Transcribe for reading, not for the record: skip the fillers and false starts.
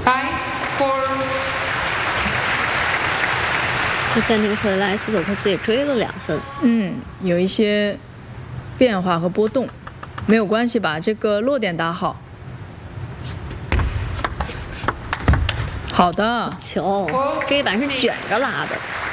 5-4。 暂停回来，斯托克斯也追了2分。 有一些变化和波动，没有关系吧？这个落点打好。好的， 球，这一板是卷着拉的。